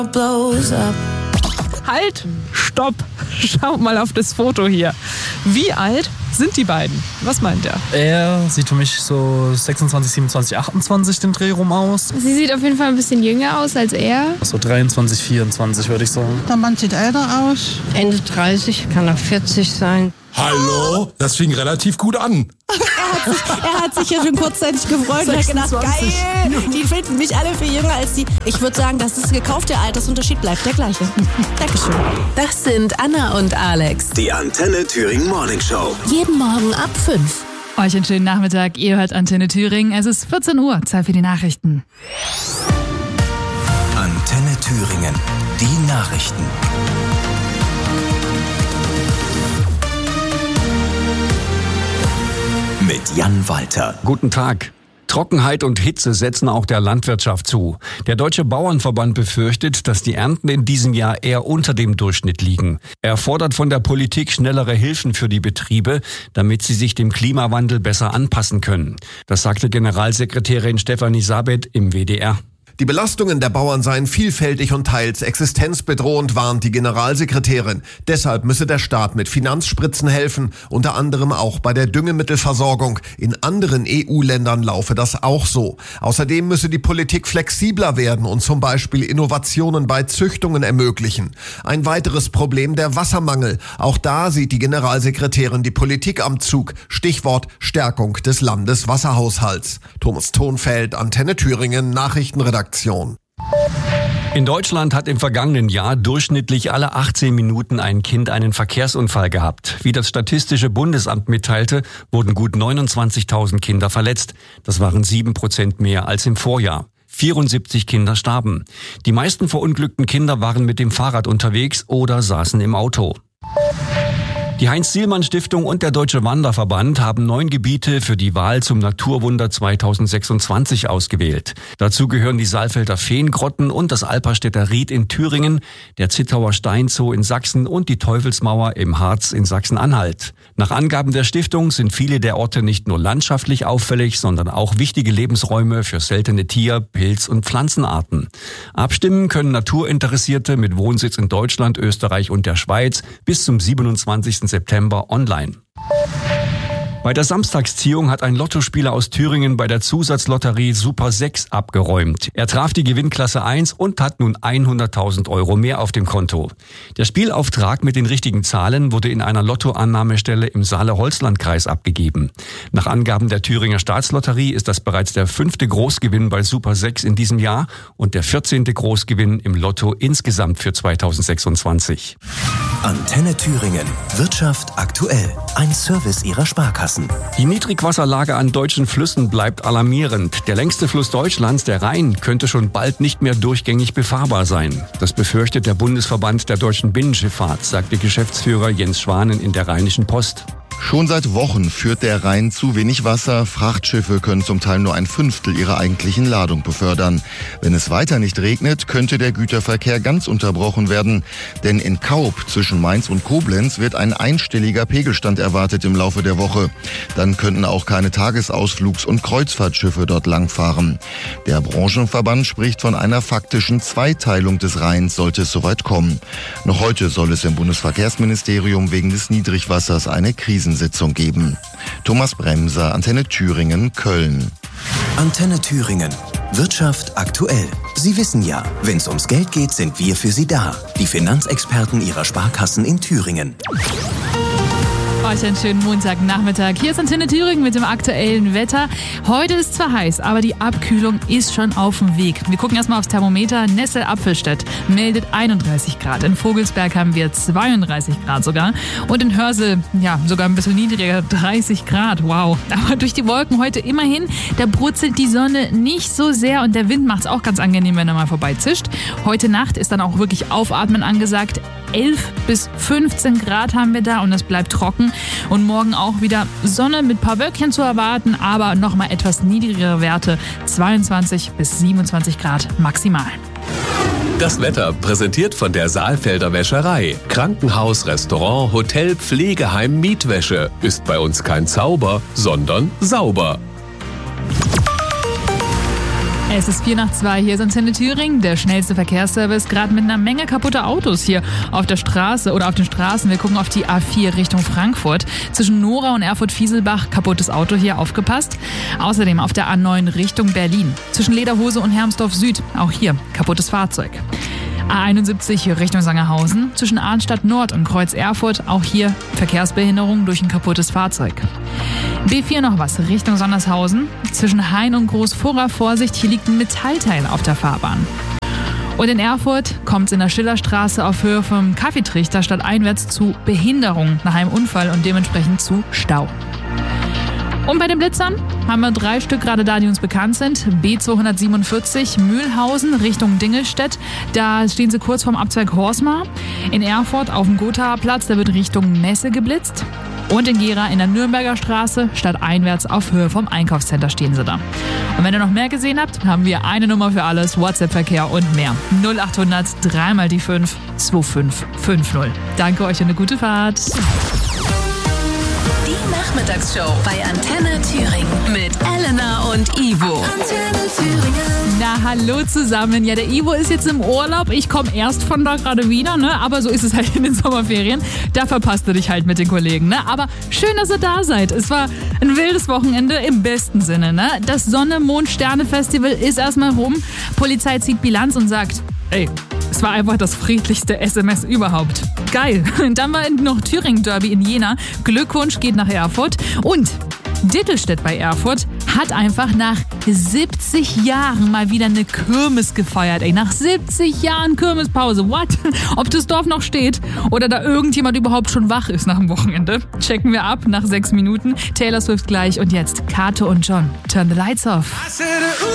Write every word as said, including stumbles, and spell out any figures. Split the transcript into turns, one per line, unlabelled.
Halt! Stopp! Schaut mal auf das Foto hier. Wie alt sind die beiden? Was meint er?
Er sieht für mich so sechsundzwanzig, siebenundzwanzig, achtundzwanzig den Dreh rum aus.
Sie sieht auf jeden Fall ein bisschen jünger aus als er.
So dreiundzwanzig, vierundzwanzig würde ich sagen.
Der Mann sieht älter aus.
Ende dreißig, kann auch vierzig sein.
Hallo? Das fing relativ gut an.
Er hat, sich, er hat sich ja schon kurzzeitig gefreut und hat gedacht, geil, die finden mich alle viel jünger als die. Ich würde sagen, das ist gekauft, der Altersunterschied bleibt der gleiche. Dankeschön.
Das sind Anna und Alex.
Die Antenne Thüringen Morning Show.
Jeden Morgen ab fünf.
Euch einen schönen Nachmittag. Ihr hört Antenne Thüringen. Es ist vierzehn Uhr. Zeit für die Nachrichten.
Antenne Thüringen. Die Nachrichten. Mit Jan Walter.
Guten Tag. Trockenheit und Hitze setzen auch der Landwirtschaft zu. Der Deutsche Bauernverband befürchtet, dass die Ernten in diesem Jahr eher unter dem Durchschnitt liegen. Er fordert von der Politik schnellere Hilfen für die Betriebe, damit sie sich dem Klimawandel besser anpassen können. Das sagte Generalsekretärin Stefanie Sabet im W D R.
Die Belastungen der Bauern seien vielfältig und teils existenzbedrohend, warnt die Generalsekretärin. Deshalb müsse der Staat mit Finanzspritzen helfen, unter anderem auch bei der Düngemittelversorgung. In anderen E U-Ländern laufe das auch so. Außerdem müsse die Politik flexibler werden und zum Beispiel Innovationen bei Züchtungen ermöglichen. Ein weiteres Problem der Wassermangel. Auch da sieht die Generalsekretärin die Politik am Zug. Stichwort Stärkung des Landeswasserhaushalts. Thomas Thonfeld, Antenne Thüringen, Nachrichtenredaktion.
In Deutschland hat im vergangenen Jahr durchschnittlich alle achtzehn Minuten ein Kind einen Verkehrsunfall gehabt. Wie das Statistische Bundesamt mitteilte, wurden gut neunundzwanzigtausend Kinder verletzt. Das waren sieben Prozent mehr als im Vorjahr. vierundsiebzig Kinder starben. Die meisten verunglückten Kinder waren mit dem Fahrrad unterwegs oder saßen im Auto. Die Heinz-Sielmann-Stiftung und der Deutsche Wanderverband haben neun Gebiete für die Wahl zum Naturwunder zweitausendsechsundzwanzig ausgewählt. Dazu gehören die Saalfelder Feengrotten und das Alperstädter Ried in Thüringen, der Zittauer Steinzoo in Sachsen und die Teufelsmauer im Harz in Sachsen-Anhalt. Nach Angaben der Stiftung sind viele der Orte nicht nur landschaftlich auffällig, sondern auch wichtige Lebensräume für seltene Tier-, Pilz- und Pflanzenarten. Abstimmen können Naturinteressierte mit Wohnsitz in Deutschland, Österreich und der Schweiz bis zum siebenundzwanzigsten September online. Bei der Samstagsziehung hat ein Lottospieler aus Thüringen bei der Zusatzlotterie Super sechs abgeräumt. Er traf die Gewinnklasse eins und hat nun hunderttausend Euro mehr auf dem Konto. Der Spielauftrag mit den richtigen Zahlen wurde in einer Lottoannahmestelle im Saale-Holzland-Kreis abgegeben. Nach Angaben der Thüringer Staatslotterie ist das bereits der fünfte Großgewinn bei Super sechs in diesem Jahr und der vierzehnte Großgewinn im Lotto insgesamt für zweitausendsechsundzwanzig.
Antenne Thüringen. Wirtschaft aktuell. Ein Service Ihrer Sparkasse.
Die Niedrigwasserlage an deutschen Flüssen bleibt alarmierend. Der längste Fluss Deutschlands, der Rhein, könnte schon bald nicht mehr durchgängig befahrbar sein. Das befürchtet der Bundesverband der deutschen Binnenschifffahrt, sagte Geschäftsführer Jens Schwanen in der Rheinischen Post.
Schon seit Wochen führt der Rhein zu wenig Wasser. Frachtschiffe können zum Teil nur ein Fünftel ihrer eigentlichen Ladung befördern. Wenn es weiter nicht regnet, könnte der Güterverkehr ganz unterbrochen werden. Denn in Kaub zwischen Mainz und Koblenz wird ein einstelliger Pegelstand erwartet im Laufe der Woche. Dann könnten auch keine Tagesausflugs- und Kreuzfahrtschiffe dort langfahren. Der Branchenverband spricht von einer faktischen Zweiteilung des Rheins, sollte es soweit kommen. Noch heute soll es im Bundesverkehrsministerium wegen des Niedrigwassers eine Krise Sitzung geben. Thomas Bremser, Antenne Thüringen, Köln.
Antenne Thüringen. Wirtschaft aktuell. Sie wissen ja, wenn es ums Geld geht, sind wir für Sie da. Die Finanzexperten Ihrer Sparkassen in Thüringen.
Euch einen schönen Montagnachmittag. Hier ist Antenne Thüringen mit dem aktuellen Wetter. Heute ist zwar heiß, aber die Abkühlung ist schon auf dem Weg. Wir gucken erstmal aufs Thermometer. Nessel-Apfelstedt meldet einunddreißig Grad. In Vogelsberg haben wir zweiunddreißig Grad sogar. Und in Hörsel, ja, sogar ein bisschen niedriger, dreißig Grad. Wow. Aber durch die Wolken heute immerhin, da brutzelt die Sonne nicht so sehr und der Wind macht es auch ganz angenehm, wenn er mal vorbeizischt. Heute Nacht ist dann auch wirklich Aufatmen angesagt. elf bis fünfzehn Grad haben wir da und es bleibt trocken. Und morgen auch wieder Sonne mit ein paar Wölkchen zu erwarten, aber nochmal etwas niedrigere Werte, zweiundzwanzig bis siebenundzwanzig Grad maximal.
Das Wetter präsentiert von der Saalfelder Wäscherei. Krankenhaus, Restaurant, Hotel, Pflegeheim, Mietwäsche. Ist bei uns kein Zauber, sondern sauber.
Es ist vier nach zwei, hier ist Antenne Thüringen, der schnellste Verkehrsservice, gerade mit einer Menge kaputter Autos hier auf der Straße oder auf den Straßen. Wir gucken auf die A vier Richtung Frankfurt. Zwischen Nora und Erfurt-Fieselbach, kaputtes Auto hier, aufgepasst. Außerdem auf der A neun Richtung Berlin. Zwischen Lederhose und Hermsdorf Süd, auch hier, kaputtes Fahrzeug. A einundsiebzig Richtung Sangerhausen, zwischen Arnstadt Nord und Kreuz Erfurt, auch hier Verkehrsbehinderung durch ein kaputtes Fahrzeug. B vier noch was, Richtung Sondershausen, zwischen Hain und Großfurra, Vorsicht, hier liegt ein Metallteil auf der Fahrbahn. Und in Erfurt kommt es in der Schillerstraße auf Höhe vom Kaffeetrichter stadteinwärts zu Behinderung nach einem Unfall und dementsprechend zu Stau. Und bei den Blitzern haben wir drei Stück gerade da, die uns bekannt sind. B zweihundertsiebenundvierzig Mühlhausen Richtung Dingelstedt. Da stehen sie kurz vorm Abzweig Horsmar. In Erfurt auf dem Gothaer Platz, da wird Richtung Messe geblitzt. Und in Gera in der Nürnberger Straße stadteinwärts auf Höhe vom Einkaufscenter stehen sie da. Und wenn ihr noch mehr gesehen habt, haben wir eine Nummer für alles, WhatsApp-Verkehr und mehr. null achthundert drei mal die fünf zwei fünf fünf null. Danke euch und eine gute Fahrt.
Die Nachmittagsshow bei Antenne Thüringen mit Elena und Ivo. Antenne Thüringen.
Na, hallo zusammen. Ja, der Ivo ist jetzt im Urlaub. Ich komme erst von da gerade wieder, ne? Aber so ist es halt in den Sommerferien. Da verpasst du dich halt mit den Kollegen, ne? Aber schön, dass ihr da seid. Es war ein wildes Wochenende im besten Sinne, ne? Das Sonne-Mond-Sterne-Festival ist erstmal rum. Polizei zieht Bilanz und sagt, ey, es war einfach das friedlichste S M S überhaupt. Geil. Dann war noch Thüringen-Derby in Jena. Glückwunsch geht nach Erfurt. Und Dittelstedt bei Erfurt hat einfach nach siebzig Jahren mal wieder eine Kirmes gefeiert. Ey, nach siebzig Jahren Kirmespause. What? Ob das Dorf noch steht oder da irgendjemand überhaupt schon wach ist nach dem Wochenende, checken wir ab nach sechs Minuten. Taylor Swift gleich und jetzt Kato und John. Turn the lights off.